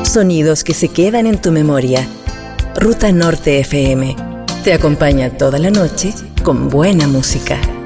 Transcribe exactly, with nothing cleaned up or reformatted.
sonidos que se quedan en tu memoria. Ruta Norte F M te acompaña toda la noche con buena música.